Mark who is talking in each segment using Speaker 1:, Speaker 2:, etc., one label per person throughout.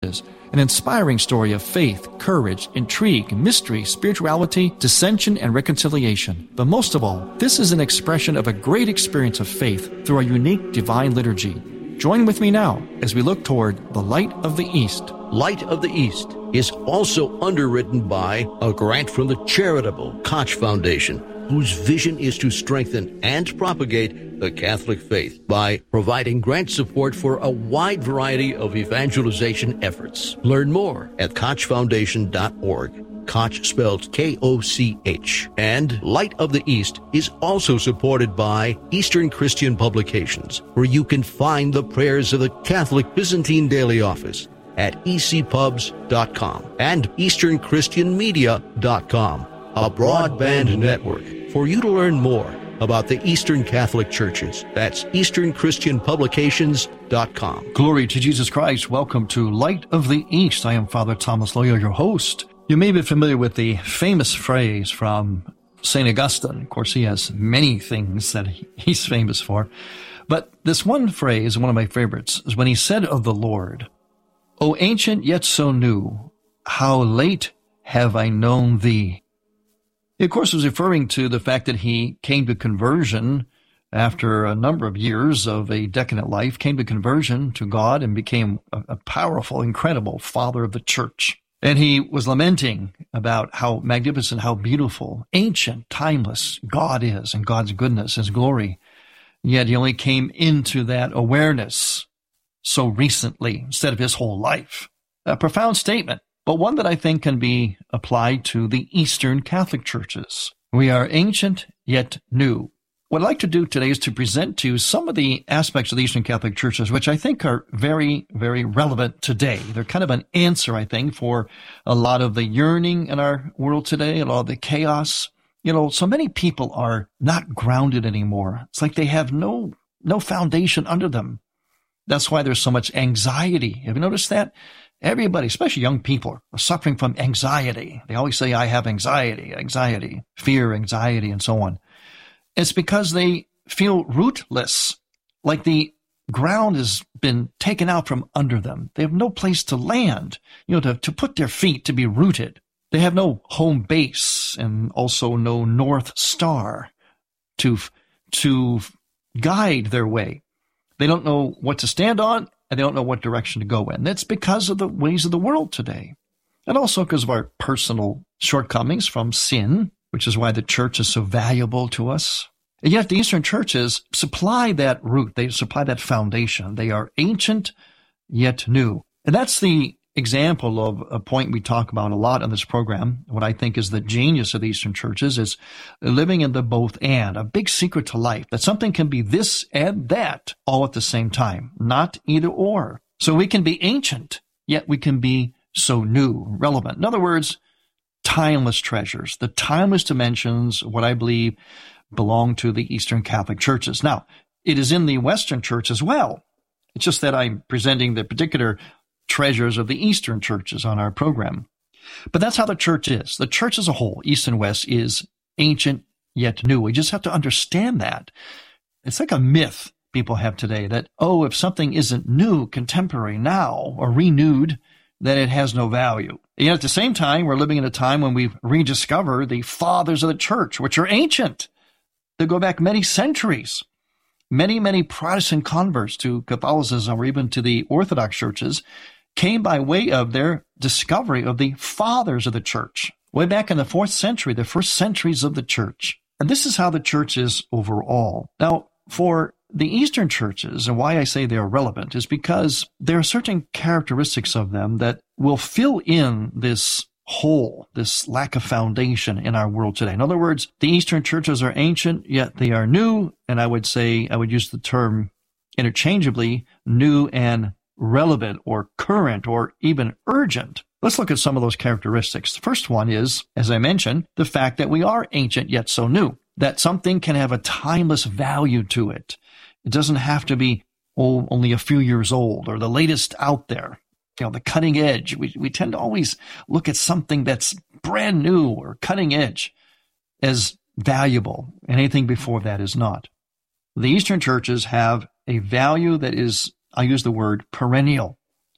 Speaker 1: an inspiring story of faith, courage, intrigue, mystery, spirituality, dissension, and reconciliation. But most of all, this is an expression of a great experience of faith through a unique divine liturgy. Join with me now as we look toward the Light of the East.
Speaker 2: Light of the East is also underwritten by a grant from the charitable Koch Foundation, whose vision is to strengthen and propagate the Catholic faith by providing grant support for a wide variety of evangelization efforts. Learn more at kochfoundation.org. Koch spelled K-O-C-H. And Light of the East is also supported by Eastern Christian Publications, where you can find the prayers of the Catholic Byzantine Daily Office at ecpubs.com and easternchristianmedia.com, a broadband network for you to learn more about the Eastern Catholic Churches. That's easternchristianpublications.com.
Speaker 1: Glory to Jesus Christ. Welcome to Light of the East. I am Father Thomas Loya, your host. You may be familiar with the famous phrase from St. Augustine. Of course, he has many things that he's famous for. But this one phrase, one of my favorites, is when he said of the Lord, "O ancient yet so new, how late have I known thee." He, of course, was referring to the fact that he came to conversion after a number of years of a decadent life, came to conversion to God and became a powerful, incredible father of the church. And he was lamenting about how magnificent, how beautiful, ancient, timeless God is and God's goodness, His glory. Yet he only came into that awareness so recently instead of his whole life. A profound statement, but one that I think can be applied to the Eastern Catholic churches. We are ancient yet new. What I'd like to do today is to present to you some of the aspects of the Eastern Catholic churches which I think are very, very relevant today. They're kind of an answer, I think, for a lot of the yearning in our world today, a lot of the chaos. You know, so many people are not grounded anymore. It's like they have no foundation under them. That's why there's so much anxiety. Have you noticed that? Everybody, especially young people, are suffering from anxiety. They always say, I have anxiety, fear, anxiety, and so on. It's because they feel rootless, like the ground has been taken out from under them. They have no place to land, to put their feet, to be rooted. They have no home base and also no North Star to guide their way. They don't know what to stand on, and they don't know what direction to go in. That's because of the ways of the world today. And also because of our personal shortcomings from sin, which is why the church is so valuable to us. And yet the Eastern churches supply that root. They supply that foundation. They are ancient, yet new. And that's the example of a point we talk about a lot on this program. What I think is the genius of the Eastern churches is living in the both and, a big secret to life, that something can be this and that all at the same time, not either or. So we can be ancient, yet we can be so new, relevant. In other words, timeless treasures, the timeless dimensions, what I believe belong to the Eastern Catholic churches. Now, it is in the Western church as well. It's just that I'm presenting the particular treasures of the Eastern churches on our program. But that's how the church is. The church as a whole, East and West, is ancient yet new. We just have to understand that. It's like a myth people have today that, if something isn't new, contemporary now, or renewed, then it has no value. Yet at the same time, we're living in a time when we've rediscovered the fathers of the church, which are ancient. They go back many centuries. Many, many Protestant converts to Catholicism or even to the Orthodox churches came by way of their discovery of the fathers of the church, way back in the 4th century, the first centuries of the church. And this is how the church is overall. Now, for the Eastern churches, and why I say they are relevant, is because there are certain characteristics of them that will fill in this hole, this lack of foundation in our world today. In other words, the Eastern churches are ancient, yet they are new, and I would use the term interchangeably, new and relevant or current or even urgent. Let's look at some of those characteristics. The first one is, as I mentioned, the fact that we are ancient yet so new, that something can have a timeless value to it. It doesn't have to be only a few years old or the latest out there. The cutting edge. We tend to always look at something that's brand new or cutting edge as valuable. Anything before that is not. The Eastern churches have a value that is, I use the word perennial.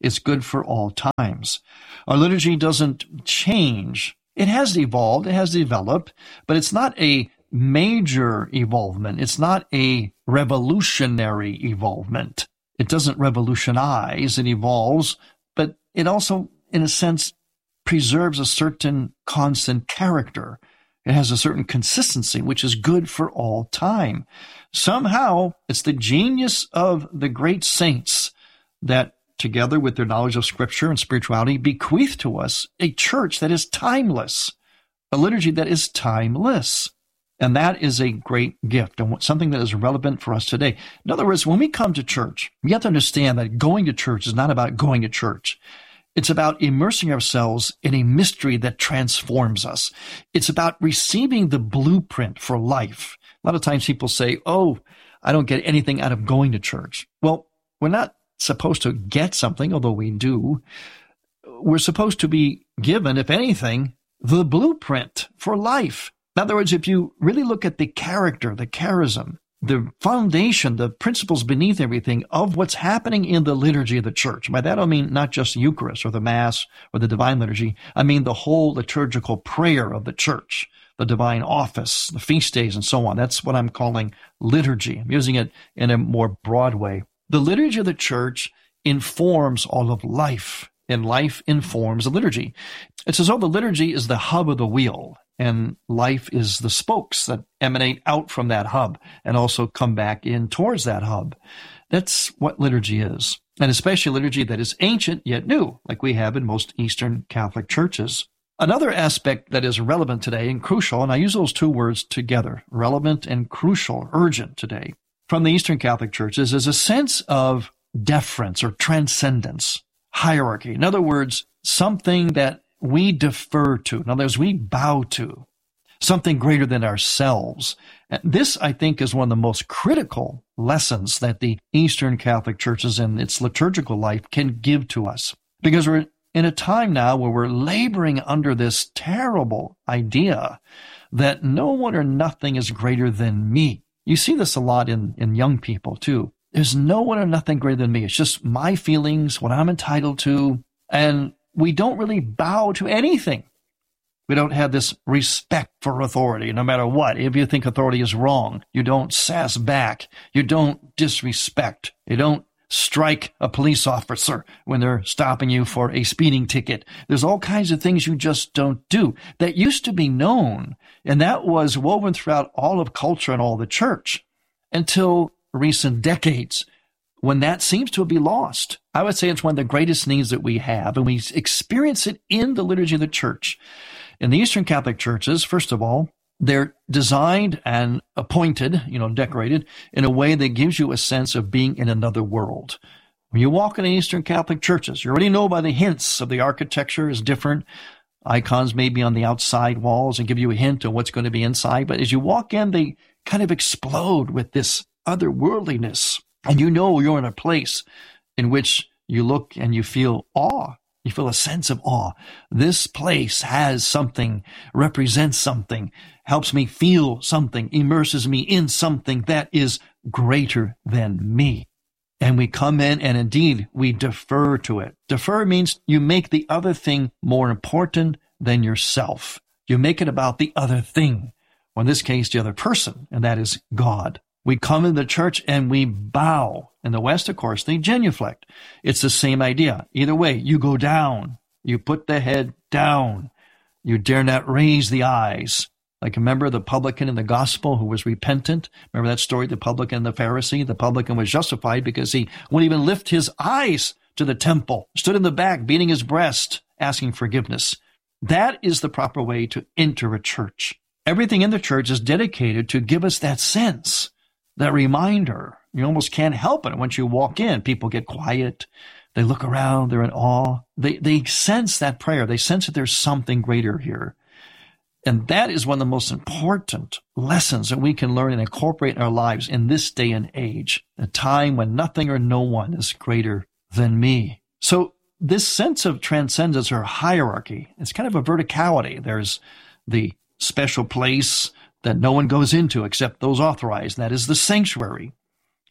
Speaker 1: It's good for all times. Our liturgy doesn't change. It has evolved, it has developed, but it's not a major evolvement. It's not a revolutionary evolvement. It doesn't revolutionize, it evolves, but it also, in a sense, preserves a certain constant character. It has a certain consistency, which is good for all time. Somehow, it's the genius of the great saints that, together with their knowledge of Scripture and spirituality, bequeath to us a church that is timeless, a liturgy that is timeless. And that is a great gift and something that is relevant for us today. In other words, when we come to church, we have to understand that going to church is not about going to church. It's about immersing ourselves in a mystery that transforms us. It's about receiving the blueprint for life. A lot of times people say, oh, I don't get anything out of going to church. Well, we're not supposed to get something, although we do. We're supposed to be given, if anything, the blueprint for life. In other words, if you really look at the character, the charism, the foundation, the principles beneath everything of what's happening in the liturgy of the church. By that I mean not just the Eucharist or the Mass or the Divine Liturgy. I mean the whole liturgical prayer of the church, the divine office, the feast days, and so on. That's what I'm calling liturgy. I'm using it in a more broad way. The liturgy of the church informs all of life, and life informs the liturgy. It's as though the liturgy is the hub of the wheel, and life is the spokes that emanate out from that hub and also come back in towards that hub. That's what liturgy is, and especially liturgy that is ancient yet new, like we have in most Eastern Catholic churches. Another aspect that is relevant today and crucial, and I use those two words together, relevant and crucial, urgent today, from the Eastern Catholic churches is a sense of deference or transcendence, hierarchy. In other words, something that we defer to. In other words, we bow to something greater than ourselves. And this, I think, is one of the most critical lessons that the Eastern Catholic churches and its liturgical life can give to us. Because we're in a time now where we're laboring under this terrible idea that no one or nothing is greater than me. You see this a lot in young people, too. There's no one or nothing greater than me. It's just my feelings, what I'm entitled to, and we don't really bow to anything. We don't have this respect for authority, no matter what. If you think authority is wrong, you don't sass back. You don't disrespect. You don't strike a police officer when they're stopping you for a speeding ticket. There's all kinds of things you just don't do. That used to be known, and that was woven throughout all of culture and all the church until recent decades, when that seems to be lost. I would say it's one of the greatest needs that we have, and we experience it in the liturgy of the church. In the Eastern Catholic churches, first of all, they're designed and appointed, decorated in a way that gives you a sense of being in another world. When you walk in the Eastern Catholic churches, you already know by the hints of the architecture is different. Icons may be on the outside walls and give you a hint of what's going to be inside. But as you walk in, they kind of explode with this otherworldliness. And you know you're in a place in which you look and you feel awe. You feel a sense of awe. This place has something, represents something, helps me feel something, immerses me in something that is greater than me. And we come in and indeed we defer to it. Defer means you make the other thing more important than yourself. You make it about the other thing, or in this case, the other person, and that is God. We come in the church and we bow. In the West, of course, they genuflect. It's the same idea. Either way, you go down. You put the head down. You dare not raise the eyes. Like, remember the publican in the gospel who was repentant? Remember that story, the publican and the Pharisee? The publican was justified because he wouldn't even lift his eyes to the temple, stood in the back, beating his breast, asking forgiveness. That is the proper way to enter a church. Everything in the church is dedicated to give us that sense, that reminder. You almost can't help it. Once you walk in, people get quiet. They look around. They're in awe. They sense that prayer. They sense that there's something greater here. And that is one of the most important lessons that we can learn and incorporate in our lives in this day and age, a time when nothing or no one is greater than me. So this sense of transcendence or hierarchy, it's kind of a verticality. There's the special place that no one goes into except those authorized. That is the sanctuary.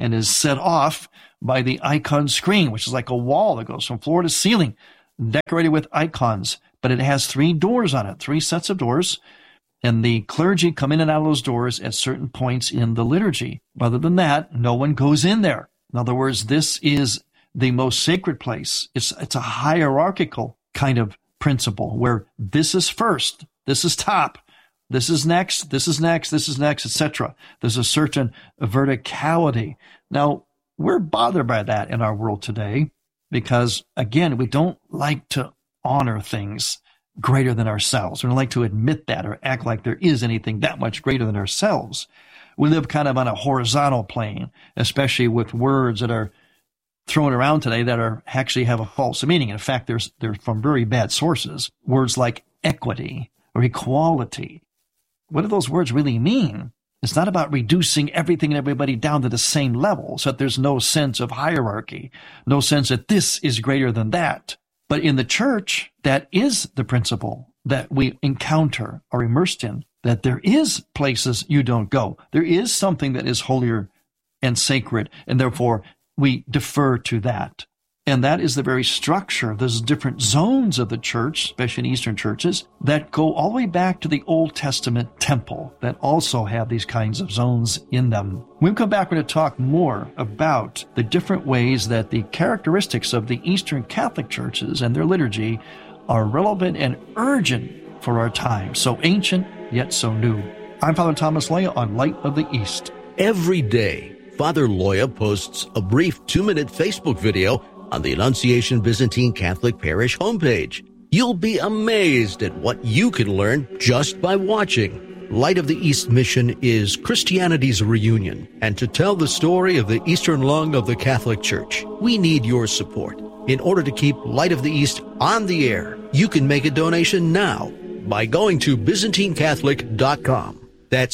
Speaker 1: and is set off by the icon screen, which is like a wall that goes from floor to ceiling, decorated with icons. But it has 3 doors on it, 3 sets of doors, and the clergy come in and out of those doors at certain points in the liturgy. Other than that, no one goes in there. In other words, this is the most sacred place. It's a hierarchical kind of principle where this is first, this is top, this is next, this is next, this is next, etc. There's a certain verticality. Now, we're bothered by that in our world today because, again, we don't like to honor things greater than ourselves. We don't like to admit that or act like there is anything that much greater than ourselves. We live kind of on a horizontal plane, especially with words that are thrown around today that are actually have a false meaning. In fact, they're from very bad sources. Words like equity or equality. What do those words really mean? It's not about reducing everything and everybody down to the same level so that there's no sense of hierarchy, no sense that this is greater than that. But in the church, that is the principle that we encounter or immersed in, that there is places you don't go. There is something that is holier and sacred, and therefore we defer to that. And that is the very structure. There's different zones of the church, especially in Eastern churches, that go all the way back to the Old Testament temple that also have these kinds of zones in them. When we come back, we're going to talk more about the different ways that the characteristics of the Eastern Catholic churches and their liturgy are relevant and urgent for our time. So ancient, yet so new. I'm Father Thomas Loya on Light of the East.
Speaker 2: Every day, Father Loya posts a brief 2-minute Facebook video on the Annunciation Byzantine Catholic Parish homepage. You'll be amazed at what you can learn just by watching. Light of the East mission is Christianity's reunion, and to tell the story of the Eastern lung of the Catholic Church, we need your support. In order to keep Light of the East on the air, you can make a donation now by going to ByzantineCatholic.com. That's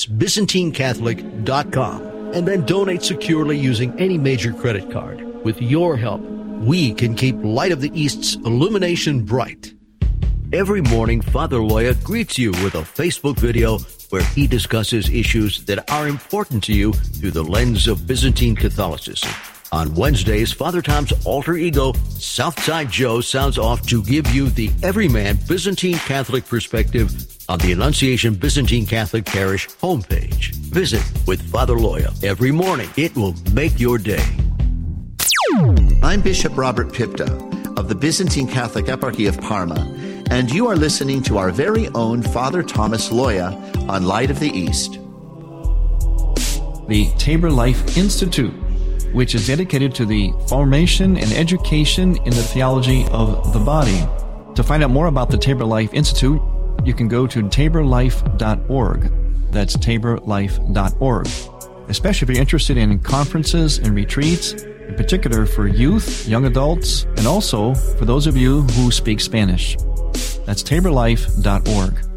Speaker 2: ByzantineCatholic.com, and then donate securely using any major credit card. With your help, we can keep Light of the East's illumination bright. Every morning, Father Loya greets you with a Facebook video where he discusses issues that are important to you through the lens of Byzantine Catholicism. On Wednesdays, Father Tom's alter ego, Southside Joe, sounds off to give you the everyman Byzantine Catholic perspective on the Annunciation Byzantine Catholic Parish homepage. Visit with Father Loya every morning. It will make your day.
Speaker 3: I'm Bishop Robert Pipta of the Byzantine Catholic Eparchy of Parma, and you are listening to our very own Father Thomas Loya on Light of the East.
Speaker 4: The Tabor Life Institute, which is dedicated to the formation and education in the theology of the body. To find out more about the Tabor Life Institute, you can go to taborlife.org. That's taborlife.org. Especially if you're interested in conferences and retreats, in particular for youth, young adults, and also for those of you who speak Spanish. That's taborlife.org.